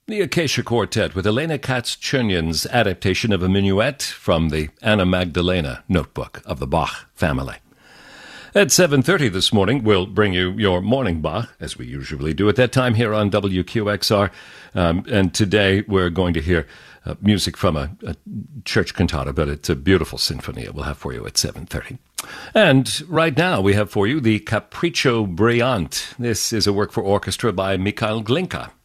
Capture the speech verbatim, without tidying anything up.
The Acacia Quartet with Elena Katz-Chernyan's adaptation of a minuet from the Anna Magdalena notebook of the Bach family. At seven thirty this morning, we'll bring you your morning Bach, as we usually do at that time here on W Q X R. Um, and today we're going to hear uh, music from a, a church cantata, but it's a beautiful sinfonia we'll have for you at seven thirty. And right now we have for you the Capriccio Brillante. This is a work for orchestra by Mikhail Glinka.